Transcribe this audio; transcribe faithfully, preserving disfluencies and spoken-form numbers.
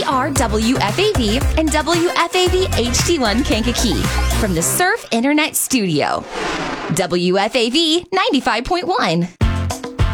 P R W F A V and W F A V H D one Kankakee from the Surf Internet Studio. W F A V ninety-five point one.